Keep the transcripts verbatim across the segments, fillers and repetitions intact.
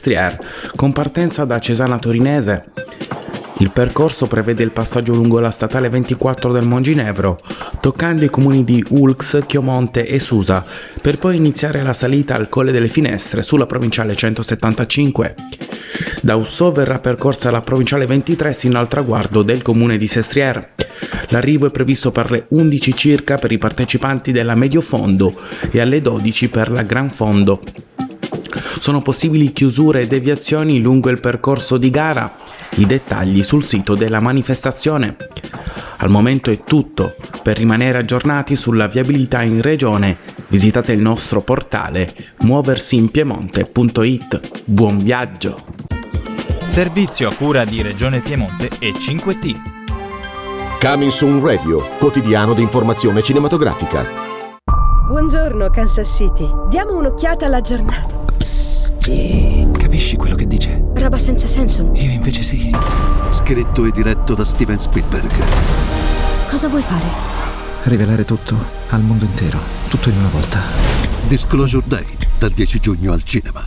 Sestriere, con partenza da Cesana Torinese. Il percorso prevede il passaggio lungo la statale ventiquattro del Monginevro, toccando i comuni di Ulx, Chiomonte e Susa, per poi iniziare la salita al Colle delle Finestre sulla provinciale centosettantacinque. Da Ussò verrà percorsa la provinciale ventitré sino al traguardo del comune di Sestriere. L'arrivo è previsto per le undici circa per i partecipanti della medio fondo e alle dodici per la gran fondo. Sono possibili chiusure e deviazioni lungo il percorso di gara. I dettagli sul sito della manifestazione. Al momento è tutto. Per rimanere aggiornati sulla viabilità in regione, visitate il nostro portale muoversinpiemonte punto it. Buon viaggio! Servizio a cura di Regione Piemonte e cinque T. Coming Soon Radio, quotidiano di informazione cinematografica. Buongiorno Kansas City. Diamo un'occhiata alla giornata. Capisci quello che dice? Roba senza senso. Io invece sì. Scritto e diretto da Steven Spielberg. Cosa vuoi fare? Rivelare tutto al mondo intero, tutto in una volta. Disclosure Day, dal dieci giugno al cinema.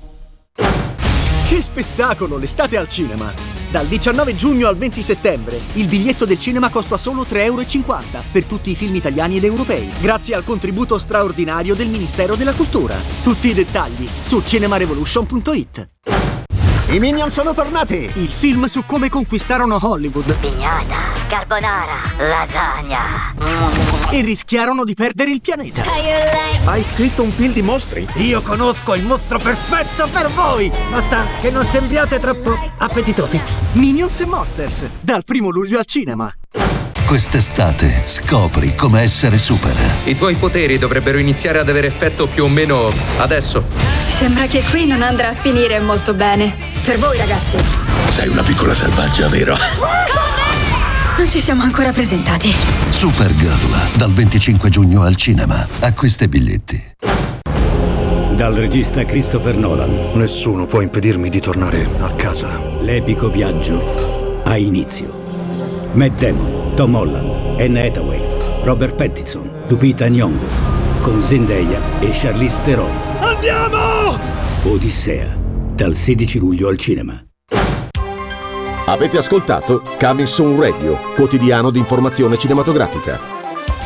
Che spettacolo, l'estate al cinema! Dal diciannove giugno al venti settembre il biglietto del cinema costa solo tre euro e cinquanta per tutti i film italiani ed europei, grazie al contributo straordinario del Ministero della Cultura. Tutti i dettagli su cinemarevolution punto it. I Minion sono tornati! Il film su come conquistarono Hollywood. Pignata, carbonara, lasagna. E rischiarono di perdere il pianeta. Hai scritto un film di mostri? Io conosco il mostro perfetto per voi! Basta che non sembriate troppo appetitosi. Minions e Monsters, dal primo luglio al cinema. Quest'estate scopri come essere super. I tuoi poteri dovrebbero iniziare ad avere effetto più o meno adesso. Sembra che qui non andrà a finire molto bene. Per voi, ragazzi. Sei una piccola selvaggia, vero? Non ci siamo ancora presentati. Supergirl, dal venticinque giugno al cinema. Acquista i biglietti. Dal regista Christopher Nolan. Nessuno può impedirmi di tornare a casa. L'epico viaggio ha inizio. Matt Damon, Tom Holland, Anne Hathaway, Robert Pattinson, Lupita Nyong'o, con Zendaya e Charlize Theron. Andiamo! Odissea, dal sedici luglio al cinema. Avete ascoltato Coming Soon Radio, quotidiano di informazione cinematografica.